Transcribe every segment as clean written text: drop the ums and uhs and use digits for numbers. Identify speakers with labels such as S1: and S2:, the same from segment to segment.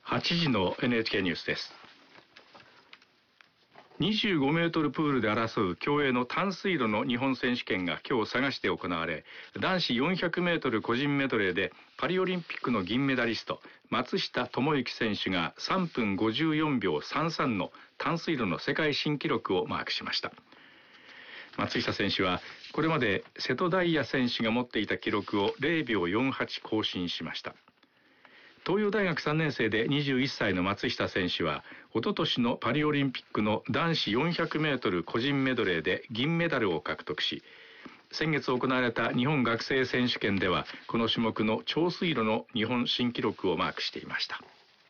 S1: 8時の NHK ニュースです。25メートルプールで争う競泳の短水路の日本選手権が今日佐賀市で行われ、男子400メートル個人メドレーでパリオリンピックの銀メダリスト松下知之選手が3分54秒33の短水路の世界新記録をマークしました。松下選手はこれまで瀬戸大也選手が持っていた記録を0秒48更新しました。東洋大学3年生で21歳の松下選手は、おととしのパリオリンピックの男子400メートル個人メドレーで銀メダルを獲得し、先月行われた日本学生選手権では、この種目の長水路の日本新記録をマークしていました。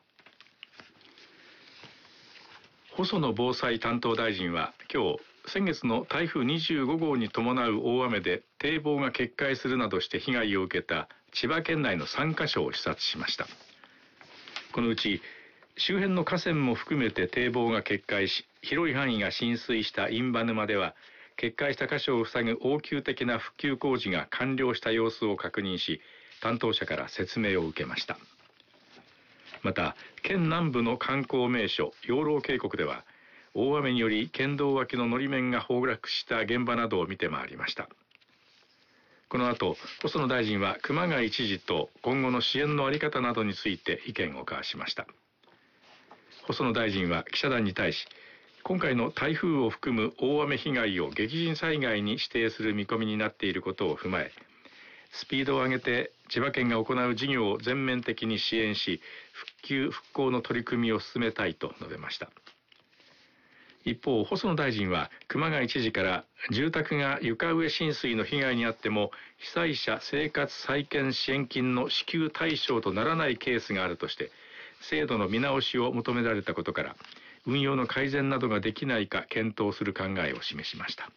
S1: 細野防災担当大臣は今日、先月の台風25号に伴う大雨で堤防が決壊するなどして被害を受けた千葉県内の3カ所を視察しました。このうち周辺の河川も含めて堤防が決壊し、広い範囲が浸水した印旛沼では、決壊した箇所を塞ぐ応急的な復旧工事が完了した様子を確認し、担当者から説明を受けました。また県南部の観光名所養老渓谷では、大雨により県道脇ののり面が崩落した現場などを見て回りました。この後、細野大臣は熊谷知事と今後の支援の在り方などについて意見を交わしました。細野大臣は記者団に対し、今回の台風を含む大雨被害を激甚災害に指定する見込みになっていることを踏まえ、スピードを上げて千葉県が行う事業を全面的に支援し、復旧復興の取り組みを進めたいと述べました。一方、細野大臣は熊谷知事から住宅が床上浸水の被害に遭っても被災者生活再建支援金の支給対象とならないケースがあるとして制度の見直しを求められたことから、運用の改善などができないか検討する考えを示しました。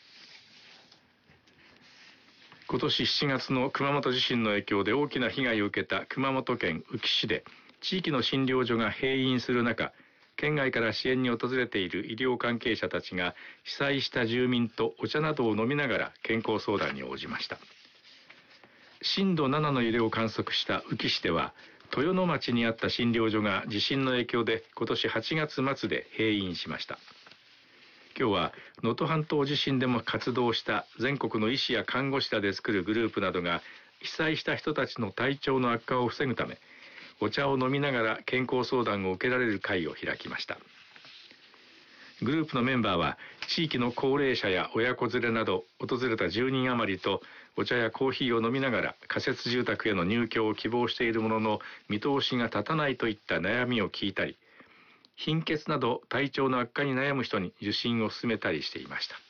S1: 今年7月の熊本地震の影響で大きな被害を受けた熊本県宇城市で地域の診療所が閉院する中、県外から支援に訪れている医療関係者たちが被災した住民とお茶などを飲みながら健康相談に応じました。震度7の揺れを観測した宇城市では、豊野町にあった診療所が地震の影響で今年8月末で閉院しました。今日は能登半島地震でも活動した全国の医師や看護師らで作るグループなどが被災した人たちの体調の悪化を防ぐため、お茶を飲みながら健康相談を受けられる会を開きました。グループのメンバーは地域の高齢者や親子連れなど訪れた10人余りとお茶やコーヒーを飲みながら仮設住宅への入居を希望しているものの見通しが立たないといった悩みを聞いたり、貧血など体調の悪化に悩む人に受診を勧めたりしていました。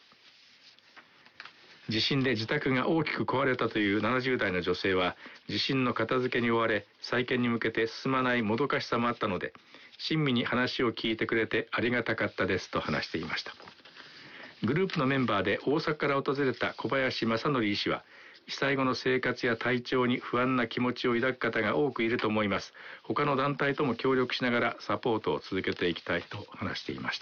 S1: 地震で自宅が大きく壊れたという70代の女性は、地震の片付けに追われ再建に向けて進まないもどかしさもあったので、親身に話を聞いてくれてありがたかったですと話していました。グループのメンバーで大阪から訪れた小林正則医師は、被災後の生活や体調に不安な気持ちを抱く方が多くいると思います。他の団体とも協力しながらサポートを続けていきたいと話していました。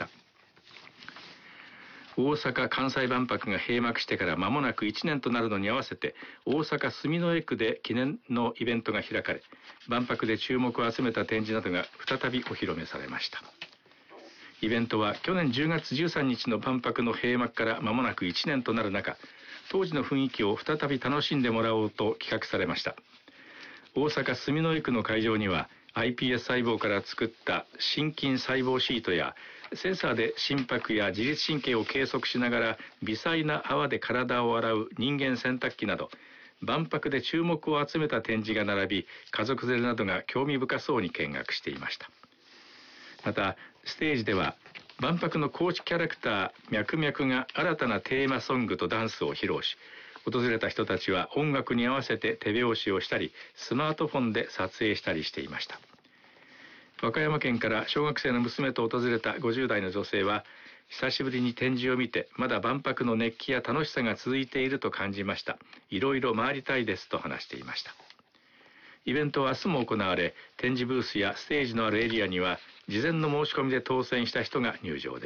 S1: 大阪・関西万博が閉幕してから間もなく1年となるのに合わせて、大阪住之江区で記念のイベントが開かれ、万博で注目を集めた展示などが再びお披露目されました。イベントは去年10月13日の万博の閉幕から間もなく1年となる中、当時の雰囲気を再び楽しんでもらおうと企画されました。大阪住之江区の会場には、iPS 細胞から作った心筋細胞シートやセンサーで心拍や自律神経を計測しながら微細な泡で体を洗う人間洗濯機など、万博で注目を集めた展示が並び、家族連れなどが興味深そうに見学していました。またステージでは万博の公式キャラクターミャクミャクが新たなテーマソングとダンスを披露し、訪れた人たちは音楽に合わせて手拍子をしたりスマートフォンで撮影したりしていました。和歌山県から小学生の娘と訪れた50代の女性は、久しぶりに展示を見てまだ万博の熱気や楽しさが続いていると感じました。いろいろ回りたいですと話していました。イベントは明日も行われ、展示ブースやステージのあるエリアには事前の申し込みで当選した人が入場できます。